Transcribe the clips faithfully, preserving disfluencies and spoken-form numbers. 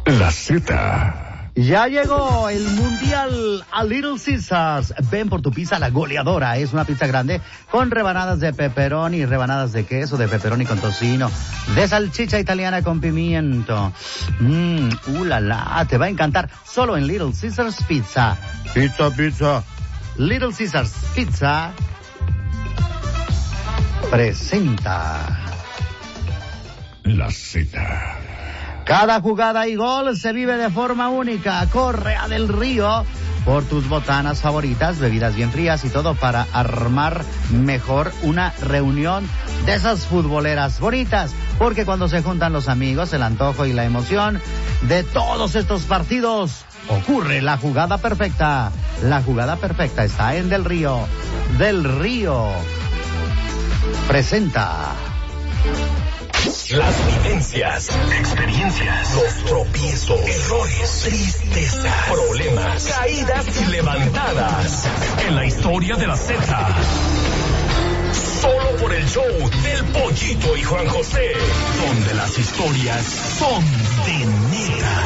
La Z. Ya llegó el Mundial a Little Caesars. Ven por tu pizza La Goleadora. Es una pizza grande con rebanadas de pepperoni, rebanadas de queso, de pepperoni con tocino, de salchicha italiana con pimiento. Mmm, uh, la, la, te va a encantar. Solo en Little Caesars Pizza. Pizza, pizza. Little Caesars Pizza presenta La Z. Cada jugada y gol se vive de forma única. Correa del Río por tus botanas favoritas, bebidas bien frías y todo para armar mejor una reunión de esas futboleras bonitas. Porque cuando se juntan los amigos, el antojo y la emoción de todos estos partidos, ocurre la jugada perfecta. La jugada perfecta está en Del Río. Del Río presenta las vivencias, experiencias, los tropiezos, errores, tristeza, problemas, caídas y levantadas en la historia de la Z. Solo por el show del Pollito y Juan José, donde las historias son de neta.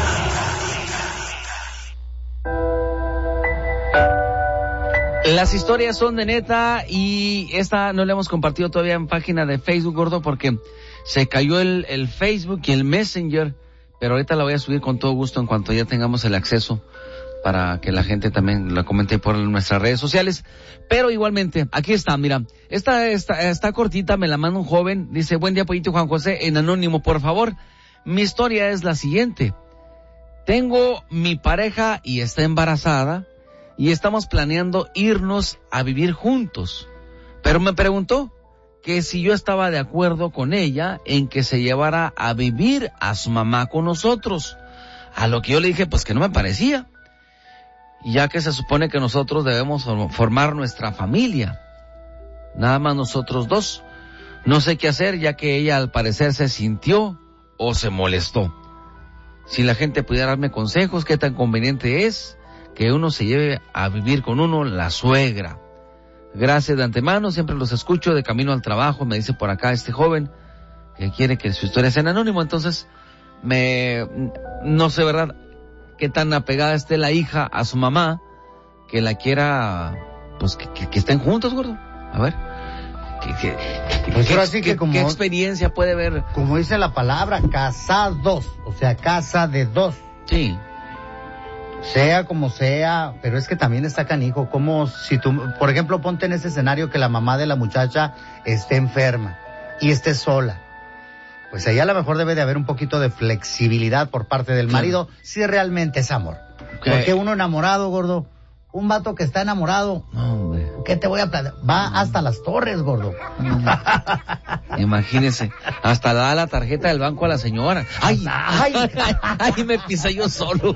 Las historias son de neta y esta no la hemos compartido todavía en página de Facebook, gordo, porque se cayó el, el Facebook y el Messenger, pero ahorita la voy a subir con todo gusto en cuanto ya tengamos el acceso para que la gente también la comente por nuestras redes sociales. Pero igualmente, aquí está, mira, esta, esta, esta cortita me la manda un joven, dice: buen día, Pollito Juan José, en anónimo, por favor. Mi historia es la siguiente. Tengo mi pareja y está embarazada y estamos planeando irnos a vivir juntos, pero me preguntó que si yo estaba de acuerdo con ella en que se llevara a vivir a su mamá con nosotros. A lo que yo le dije, pues que no me parecía, ya que se supone que nosotros debemos formar nuestra familia, nada más nosotros dos. No sé qué hacer, ya que ella al parecer se sintió o se molestó. Si la gente pudiera darme consejos, qué tan conveniente es que uno se lleve a vivir con uno la suegra. Gracias de antemano, siempre los escucho de camino al trabajo, me dice por acá este joven que quiere que su historia sea en anónimo. Entonces, me, no sé, ¿verdad?, qué tan apegada esté la hija a su mamá, que la quiera, pues, que, que, que estén juntos, gordo. A ver, que, que, pues que, ahora sí que que como, ¿qué experiencia puede haber? Como dice la palabra, casados, o sea, casa de dos. Sí. Sea como sea, pero es que también está canijo, como si tú, por ejemplo, ponte en ese escenario que la mamá de la muchacha esté enferma y esté sola. Pues ahí a lo mejor debe de haber un poquito de flexibilidad por parte del marido, claro, si realmente es amor. Okay. Porque uno enamorado, gordo, un vato que está enamorado, no, hombre, ¿qué te voy a platicar? Va no. hasta las torres, gordo. No. Imagínese, hasta da la tarjeta del banco a la señora. ¡Ay! ¡Ay! ¡Ay! ay me pisé yo solo!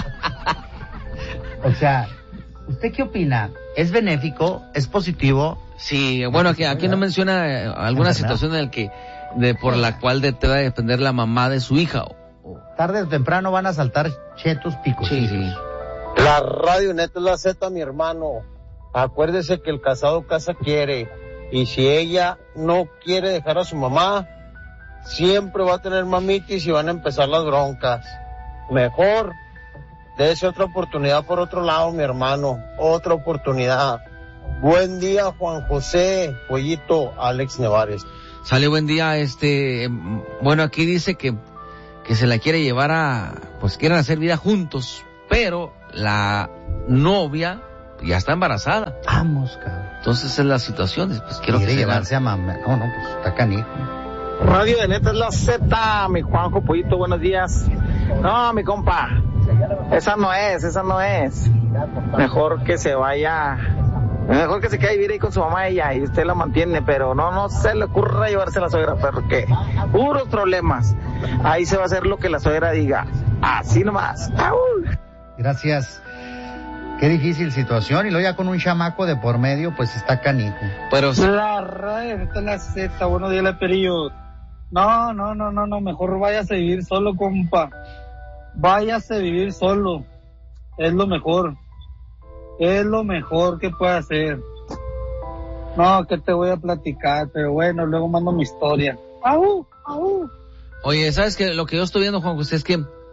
O sea, ¿usted qué opina? ¿Es benéfico? ¿Es positivo? Sí, bueno, aquí, aquí no menciona eh, alguna situación en la que, de, por la cual de, te va a depender la mamá de su hija. Tarde o temprano van a saltar chetos picos. Sí, sí. La radio neta es la Z, mi hermano. Acuérdese que el casado casa quiere. Y si ella no quiere dejar a su mamá, siempre va a tener mamitis y van a empezar las broncas. Mejor dése otra oportunidad por otro lado, mi hermano. Otra oportunidad. Buen día, Juan José, Pollito, Alex Nevares. Sale, buen día, este, bueno, aquí dice que, que se la quiere llevar a, pues quieren hacer vida juntos, pero la novia ya está embarazada. Vamos, cabrón. Entonces es la situación, pues quiero quiere que llevarse a mamá. No, no, pues está canijo. Radio de neta es la Z, mi Juanjo Pollito, buenos días. No, mi compa, esa no es, esa no es. Mejor que se vaya, mejor que se quede a vivir ahí con su mamá ella y usted la mantiene, pero no, no se le ocurra llevarse a la suegra, porque puros problemas. Ahí se va a hacer lo que la suegra diga, así nomás. ¡Au! Gracias. Qué difícil situación, y luego ya con un chamaco de por medio, pues está canijo. Pero la radio, esta es la Z, buenos días, la Perillo. No, no, no, no, no, mejor váyase a vivir solo, compa. Váyase a vivir solo. Es lo mejor. Es lo mejor que puede hacer. No, que te voy a platicar, pero bueno, luego mando mi historia. ¡Au! ¡Au! Oye, ¿sabes qué? Lo que yo estoy viendo, Juan José, es que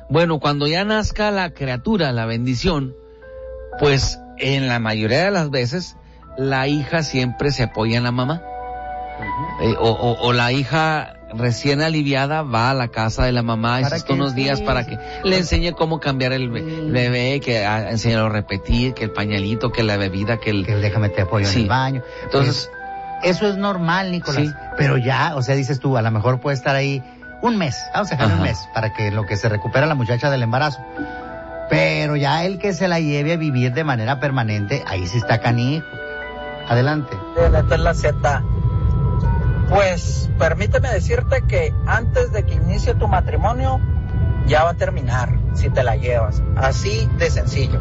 Bueno, cuando ya nazca la criatura, la bendición, pues en la mayoría de las veces la hija siempre se apoya en la mamá. Uh-huh. Eh, o, o, o la hija recién aliviada va a la casa de la mamá estos unos días para que le enseñe cómo cambiar el bebé, que a, enseñarlo a repetir, que el pañalito, que la bebida, que el... Que déjame te apoyo sí. en el baño. Entonces... Eso es normal, Nicolás. Sí. Pero ya, o sea, dices tú, a lo mejor puede estar ahí un mes, vamos a dejarle un mes, para que lo que se recupera la muchacha del embarazo. Pero ya el que se la lleve a vivir de manera permanente, ahí sí está canijo. Adelante. Esta es la Z. Pues, permíteme decirte que antes de que inicie tu matrimonio, ya va a terminar, si te la llevas. Así de sencillo.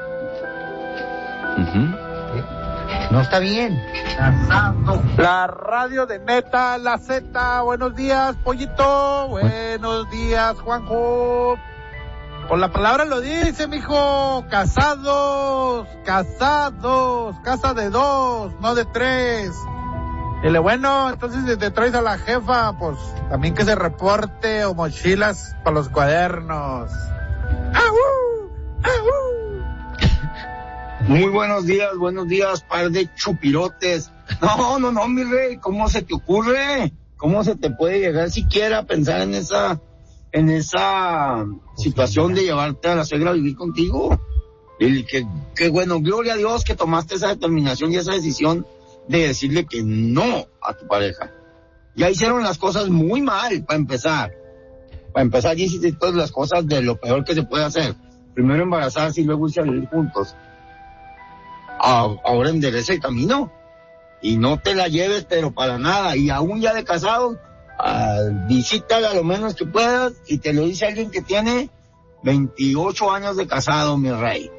Uh-huh. No está bien. La radio de Neta, la Z. Buenos días, Pollito. Buenos días, Juanjo. Por la palabra lo dice, mijo. Casados, casados. Casa de dos, no de tres. Dile, bueno, entonces si te traes a la jefa, pues también que se reporte o mochilas para los cuadernos. ¡Aú! ¡Aú! Muy buenos días, buenos días, par de chupirotes. No, no, no, mi rey, ¿cómo se te ocurre? ¿Cómo se te puede llegar siquiera a pensar en esa, en esa situación de llevarte a la suegra a vivir contigo? Y que, que bueno, gloria a Dios que tomaste esa determinación y esa decisión de decirle que no a tu pareja. Ya hicieron las cosas muy mal, para empezar. Para empezar, ya hiciste todas las cosas de lo peor que se puede hacer. Primero embarazarse y luego irse a vivir juntos. Ahora endereza el camino y no te la lleves pero para nada, y aún ya de casado uh, visítala lo menos que puedas, y te lo dice alguien que tiene veintiocho años de casado, mi rey,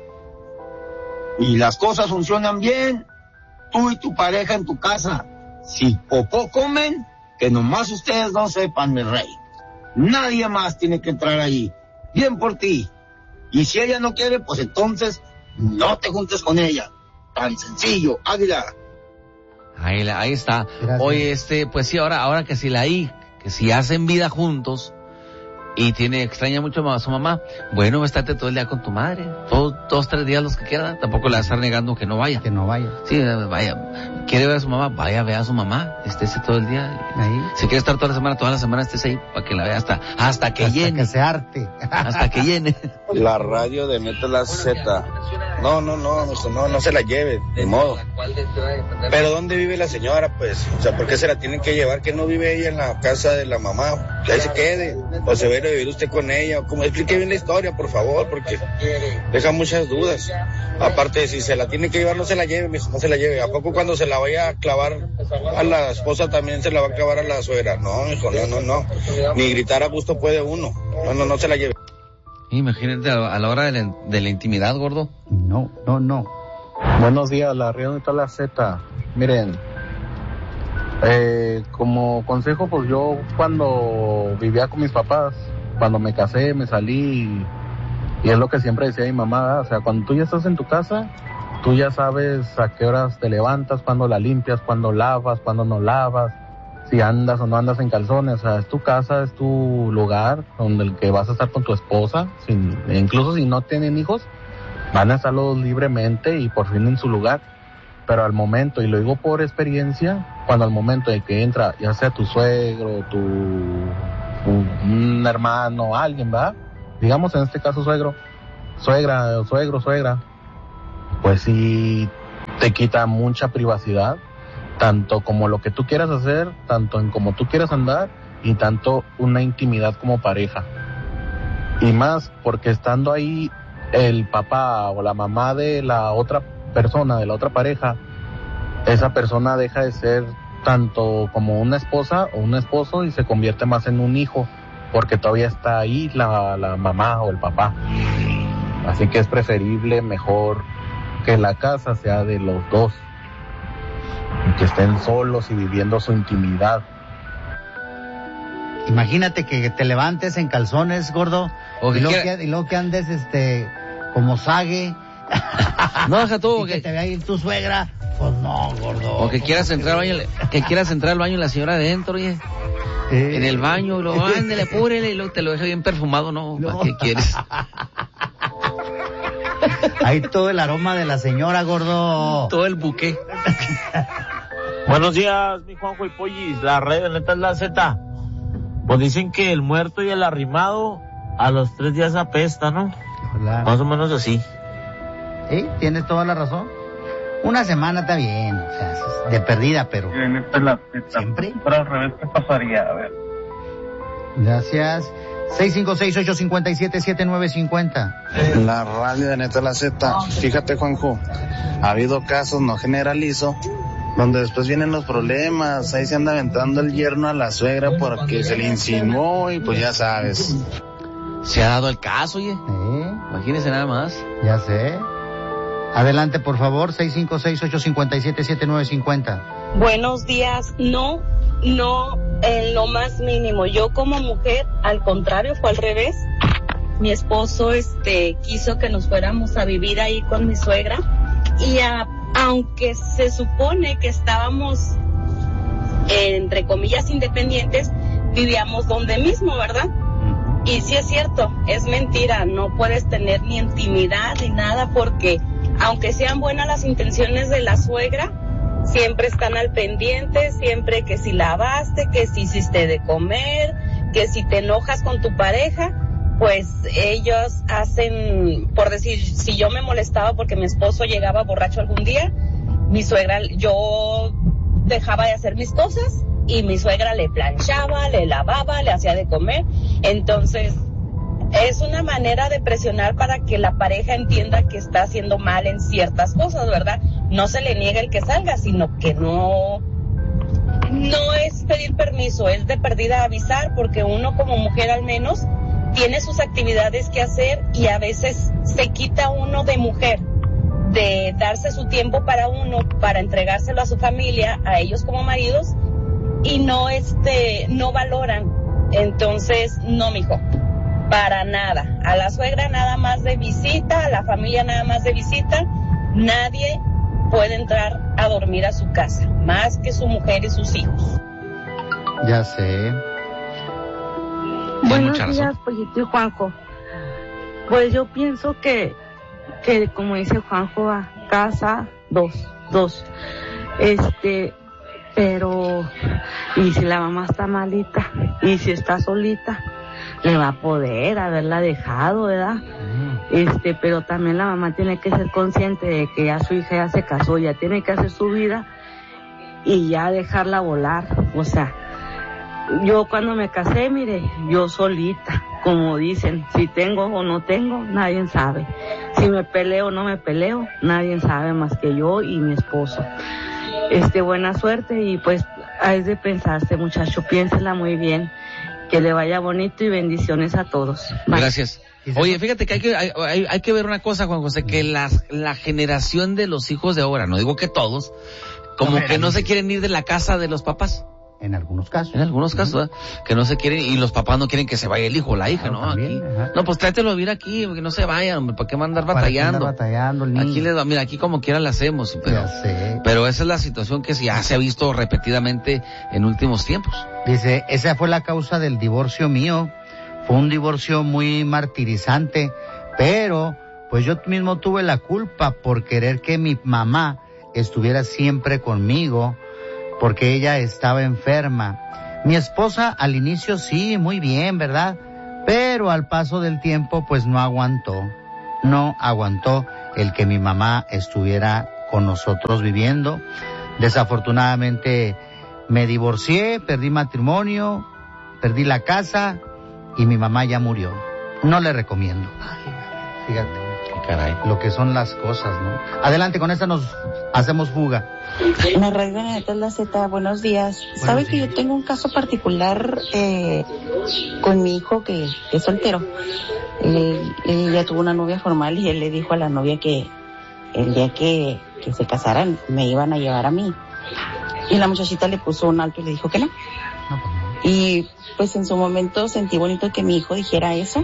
y las cosas funcionan bien, tú y tu pareja en tu casa. Si popó comen, que nomás ustedes no sepan, mi rey, nadie más tiene que entrar ahí, bien por ti, y si ella no quiere, pues entonces no te juntes con ella. Tan sencillo, Águila. Ahí, ahí está. Gracias. Oye, este, pues sí, ahora, ahora que si la hija, que si hacen vida juntos y tiene, extraña mucho a su mamá, bueno, estate todo el día con tu madre, todos, dos, tres días los que quieran, tampoco le vas a estar negando que no vaya. Que no vaya. Sí, vaya. Quiere ver a su mamá, vaya, vea a su mamá, estése todo el día. Ahí. Si quiere estar toda la semana, toda la semana estés ahí, para que la vea hasta, hasta que hasta llene. Hasta que se arte. Hasta que llene. La radio de Neta la Z. No, no, no, no, no, no se la lleve, de modo. Pero ¿dónde vive la señora, pues? O sea, ¿por qué se la tienen que llevar? Que no vive ella en la casa de la mamá, que ahí se quede, o se va a ir a vivir usted con ella, como explique bien la historia, por favor, porque deja muchas dudas. Aparte, si se la tiene que llevar, no se la lleve, mijo, no se la lleve. ¿A poco cuando se la vaya a clavar a la esposa también se la va a clavar a la suegra? No, mijo, no, no, no. Ni gritar a gusto puede uno. No, no, no se la lleve. Imagínate a la hora de la, de la intimidad, gordo. No, no, no. Buenos días, la radio de toda la Z. Miren, eh, como consejo, pues yo cuando vivía con mis papás, cuando me casé, me salí, y, y es lo que siempre decía mi mamá, o sea, cuando tú ya estás en tu casa, tú ya sabes a qué horas te levantas, cuándo la limpias, cuándo lavas, cuándo no lavas, si andas o no andas en calzones, o sea, es tu casa, es tu lugar donde el que vas a estar con tu esposa, sin, incluso si no tienen hijos, van a estarlo libremente y por fin en su lugar, pero al momento, y lo digo por experiencia, cuando al momento de que entra, ya sea tu suegro, tu, tu un hermano, alguien, ¿va? Digamos en este caso suegro, suegra, suegro, suegra, pues sí te quita mucha privacidad, tanto como lo que tú quieras hacer, tanto en como tú quieras andar, y tanto una intimidad como pareja. Y más porque estando ahí el papá o la mamá de la otra persona, de la otra pareja, esa persona deja de ser tanto como una esposa o un esposo y se convierte más en un hijo, porque todavía está ahí la, la mamá o el papá. Así que es preferible, mejor que la casa sea de los dos, y que estén solos y viviendo su intimidad. Imagínate que te levantes en calzones, gordo, o que y, luego quiera... que, y luego que andes este como sague. No, deja tú. Y que, que te vea ir tu suegra, pues no, gordo. O que quieras entrar al baño, que quieras entrar al baño y la señora adentro, oye. Eh. En el baño, lo ándale, apúrele, y luego te lo deja bien perfumado, ¿no? ¿Para no. qué quieres? Ahí todo el aroma de la señora, gordo. Todo el buque. Buenos días, mi Juanjo y Pollis, la radio neta es la Z. Pues dicen que el muerto y el arrimado a los tres días apesta, ¿no? Hola. Más o menos así. Sí, tienes toda la razón. Una semana está bien, o sea, de perdida, pero... Neta es la Z. ¿Siempre? Pero al revés, ¿qué pasaría? A ver. Gracias. seis cinco seis, ocho cinco siete, siete nueve cinco cero. La radio de Neta la Z. Fíjate, Juanjo, ha habido casos, no generalizo, donde después vienen los problemas. Ahí se anda aventando el yerno a la suegra porque se le insinuó y pues ya sabes. Se ha dado el caso, oye. ¿Eh? Imagínese nada más. Ya sé. Adelante, por favor, seis cinco seis, ocho cinco siete, siete nueve cinco cero. Buenos días. No, no, en lo más mínimo. Yo como mujer, al contrario, fue al revés. Mi esposo, este, quiso que nos fuéramos a vivir ahí con mi suegra. Y a, aunque se supone que estábamos, eh, entre comillas, independientes, vivíamos donde mismo, ¿verdad? Y sí es cierto, es mentira, no puedes tener ni intimidad ni nada porque aunque sean buenas las intenciones de la suegra, siempre están al pendiente, siempre que si lavaste, que si hiciste de comer, que si te enojas con tu pareja, pues ellos hacen, por decir, si yo me molestaba porque mi esposo llegaba borracho algún día, mi suegra, yo dejaba de hacer mis cosas y mi suegra le planchaba, le lavaba, le hacía de comer. Entonces, es una manera de presionar para que la pareja entienda que está haciendo mal en ciertas cosas, ¿verdad? No se le niega el que salga, sino que no, no es pedir permiso, es de perdida avisar, porque uno como mujer al menos tiene sus actividades que hacer y a veces se quita uno de mujer, de darse su tiempo para uno, para entregárselo a su familia, a ellos como maridos, y no este no valoran. Entonces, no, mijo, para nada. A la suegra nada más de visita, a la familia nada más de visita. Nadie puede entrar a dormir a su casa, más que su mujer y sus hijos. Ya sé. Buenos días, Pollito y Juanjo. Pues yo pienso que, que como dice Juanjo, a casa, dos, dos. Este... Pero, y si la mamá está malita, y si está solita, le va a poder haberla dejado, ¿verdad? Mm. Este, pero también la mamá tiene que ser consciente de que ya su hija ya se casó, ya tiene que hacer su vida y ya dejarla volar. O sea, yo cuando me casé, mire, yo solita, como dicen, si tengo o no tengo, nadie sabe. Si me peleo o no me peleo, nadie sabe más que yo y mi esposo. Este, buena suerte y pues es de pensarse, muchacho, piénsela muy bien, que le vaya bonito y bendiciones a todos. Bye. Gracias. Oye, fíjate que hay que hay, hay, hay que ver una cosa, Juan José, que la, la generación de los hijos de ahora, no digo que todos, como que no se quieren ir de la casa de los papás. En algunos casos. En algunos casos, ¿eh? Que no se quieren, y los papás no quieren que se vaya el hijo o la hija, claro, ¿no? También, aquí. No, pues tráetelo a vivir aquí, que no se vayan, hombre, ¿para qué mandar batallando? ¿Para qué andar batallando el niño? Aquí les va, mira, aquí como quiera la hacemos, pero, ya sé. Pero esa es la situación que ya se ha visto repetidamente en últimos tiempos. Dice, esa fue la causa del divorcio mío. Fue un divorcio muy martirizante, pero pues yo mismo tuve la culpa por querer que mi mamá estuviera siempre conmigo, porque ella estaba enferma. Mi esposa al inicio sí, muy bien, ¿verdad? Pero al paso del tiempo pues no aguantó, no aguantó el que mi mamá estuviera con nosotros viviendo. Desafortunadamente me divorcié, perdí matrimonio, perdí la casa y mi mamá ya murió. No le recomiendo. Fíjate. Caray. Lo que son las cosas, ¿no? Adelante, con esta nos hacemos fuga. La radio Neta es la Z, buenos días. ¿Sabe que yo tengo un caso particular eh, con mi hijo que, que es soltero? Él, él ya tuvo una novia formal y él le dijo a la novia que el día que, que se casaran me iban a llevar a mí. Y la muchachita le puso un alto y le dijo que no. no, pues no. Y pues en su momento sentí bonito que mi hijo dijera eso.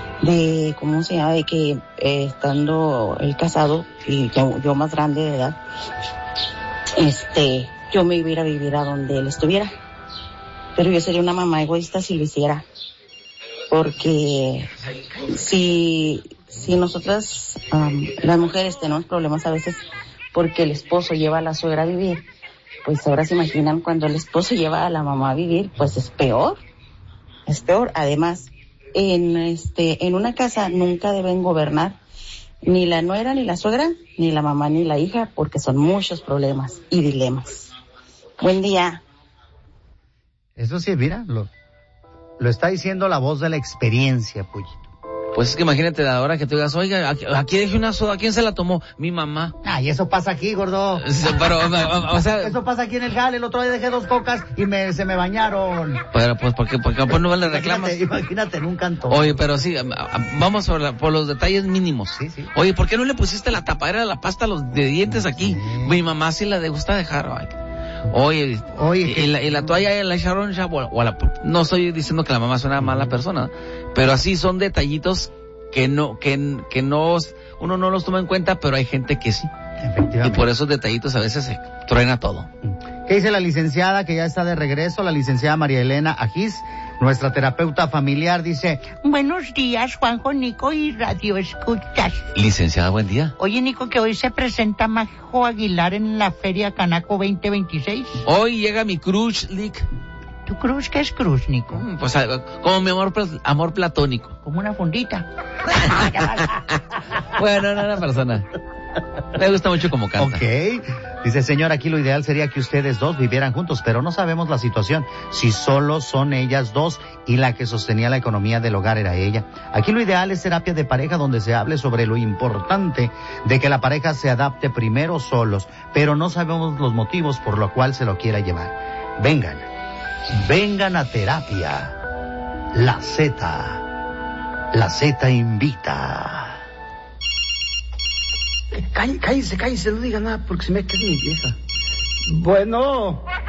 De, ¿cómo se llama? De que eh, estando él casado y yo, yo más grande de edad, este, yo me iba a ir a vivir a donde él estuviera. pero yo sería una mamá egoísta si lo hiciera. Porque si, si nosotras, um, las mujeres, tenemos problemas a veces porque el esposo lleva a la suegra a vivir, pues ahora se imaginan cuando el esposo lleva a la mamá a vivir, pues es peor, es peor. Además, en este, en una casa nunca deben gobernar ni la nuera, ni la suegra, ni la mamá, ni la hija, porque son muchos problemas y dilemas. Buen día. Eso sí, mira, lo, lo está diciendo la voz de la experiencia, Puyito. Pues es que imagínate la hora que te digas, oiga, aquí, aquí dejé una soda, ¿quién se la tomó? Mi mamá. Ah, y eso pasa aquí, gordo. Pero, o sea, eso pasa aquí en el jale. El otro día dejé dos cocas y me, se me bañaron. Pero pues, porque, porque pues no le reclamas. Imagínate, imagínate en un cantón. Oye, pero sí, vamos por, la, por los detalles mínimos. Sí, sí. Oye, ¿por qué no le pusiste la tapadera de la pasta a los de dientes aquí? Sí. Mi mamá sí la gusta dejar, ay. Oye, Oye y, y, la, y la toalla la echaron ya, o la, no estoy diciendo que la mamá es una mala persona, pero así son detallitos que no, que, que no, uno no los toma en cuenta, pero hay gente que sí. Efectivamente. Y por esos detallitos a veces se truena todo. ¿Qué dice la licenciada que ya está de regreso? La licenciada María Elena Ajís, nuestra terapeuta familiar, dice: buenos días, Juanjo, Nico y Radio Escuchas. Licenciada, buen día. Oye, Nico, que hoy se presenta Majo Aguilar en la Feria Canaco veinte veintiséis. Hoy llega mi Cruz League. ¿Tu cruz? ¿Qué es cruz, Nico? Mm, pues como mi amor amor platónico. Como una fundita. Bueno, no, una persona. Me gusta mucho como canta. Ok. Dice, señor, aquí lo ideal sería que ustedes dos vivieran juntos, pero no sabemos la situación. Si solo son ellas dos y la que sostenía la economía del hogar era ella. Aquí lo ideal es terapia de pareja donde se hable sobre lo importante de que la pareja se adapte primero solos, pero no sabemos los motivos por lo cual se lo quiera llevar. Vengan. Vengan a terapia. La Z. La Z invita. Cállese, cállese, no diga nada porque se me queda mi vieja. Bueno.